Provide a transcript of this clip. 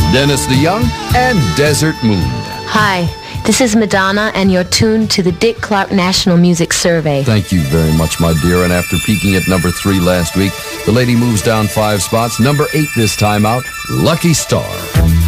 Dennis DeYoung, and Desert Moon. Hi, this is Madonna, and you're tuned to the Dick Clark National Music Survey. Thank you very much, my dear. And after peaking at number 3 last week, the lady moves down 5 spots. Number 8 this time out, Lucky Star.